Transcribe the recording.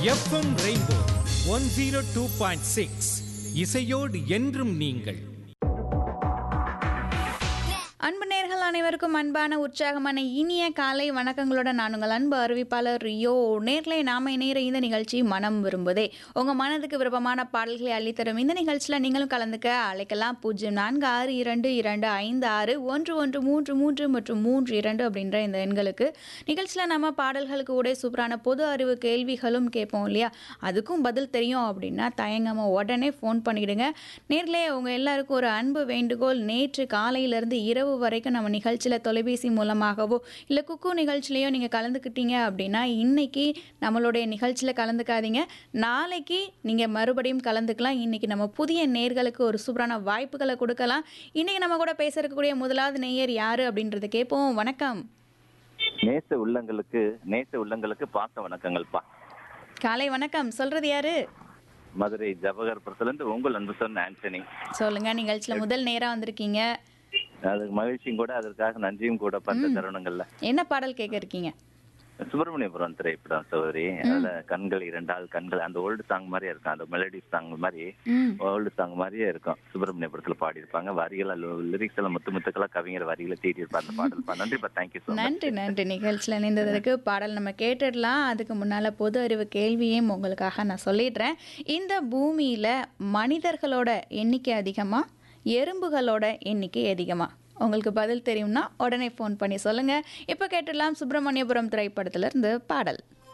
FM rainbow 102.6 இசையோடு என்றும் நீங்கள். அன்பு நேர்கள் அனைவருக்கும் அன்பான உற்சாகமான இனிய காலை வணக்கங்களோட நான் உங்கள் அன்பு அறிவிப்பாளர் ரியோ. நேர்களை நாம இணைகிற இந்த நிகழ்ச்சி மனம் விரும்புதே. உங்கள் மனதுக்கு விருப்பமான பாடல்களை அள்ளித்தரும் இந்த நிகழ்ச்சியில் நீங்களும் கலந்துக்க அழைக்கலாம். 0462256113 மற்றும் 32 அப்படின்ற இந்த எண்களுக்கு. நிகழ்ச்சியில் நம்ம பாடல்களுக்கு கூட சூப்பரான பொது அறிவு கேள்விகளும் கேட்போம் இல்லையா? அதுக்கும் பதில் தெரியும் அப்படின்னா தயங்காமல் உடனே ஃபோன் பண்ணிவிடுங்க. நேர்களே உங்கள் எல்லாருக்கும் ஒரு அன்பு வேண்டுகோள். நேற்று காலையிலேருந்து இரவு வரைக்கும் நம்ம நிகழ்ச்சியில் தொலைபேசி மூலமாகவோ இல்லை குக்கு நிகழ்ச்சியிலையோ நீங்கள் கலந்துக்கிட்டீங்க அப்படின்னா இன்னைக்கு நம்மளுடைய நிகழ்ச்சியில் கலந்துக்காதீங்க. நாளைக்கு நீங்கள் மறுபடியும் கலந்துக்கலாம். இன்னைக்கு நம்ம புதிய நேர்களுக்கு ஒரு சூப்பரான வாய்ப்புகளை கொடுக்கலாம். இன்னைக்கு நம்ம கூட பேச இருக்கக்கூடிய முதலாவது நேயர் யாரு அப்படின்றத கேட்போம். வணக்கம். நேச உள்ளங்களுக்கு பாச வணக்கங்கள்ப்பா. காலை வணக்கம். சொல்றது யாரு? மதுரை ஜவஹர்புரத்துல இருந்து உங்கள் அன்பு சொன்ன ஆண்டனி. சொல்லுங்க, நிகழ்ச்சியில முதல் நேரா வந்திருக்கீங்க. அதுக்கு மகிழ்ச்சியும் கூட, அதற்காக நன்றியும் கூட பண்ற தருணங்கள்ல. என்ன பாடல் கேட்க இருக்கீங்க? சுப்பிரமணியபுரம் திரைப்படம் சௌரி. அதுல கண்கள் இரண்டால் கண்கள், அந்த ஓல்டு சாங் மாதிரியே இருக்கும். அந்த மெலடி சாங் மாதிரி ஓல்டு சாங் மாதிரியே இருக்கும். சுப்பிரமணியபுரத்துல பாடி இருப்பாங்க. வரிகள் லிரிக்ஸ் எல்லாம் முத்துக்களா கவிஞர் வரிகளை தேடி இருப்பாங்க அந்த பாடல். நன்றிப்பா, தேங்க்யூ ஸோ மச். நன்றி. நிகழ்ச்சியில் இணைந்ததற்கு பாடல் நம்ம கேட்டுடலாம். அதுக்கு முன்னால பொது அறிவு கேள்வியும் உங்களுக்காக நான் சொல்லிடுறேன். இந்த பூமியில மனிதர்களோட எண்ணிக்கை அதிகமா, எறும்புகளோட எண்ணிக்கை அதிகமா? உங்களுக்கு பதில் தெரியும்னா உடனே ஃபோன் பண்ணி சொல்லுங்க. இப்போ கேட்டுடலாம் சுப்பிரமணியபுரம் திரைப்படத்திலிருந்து பாடல்.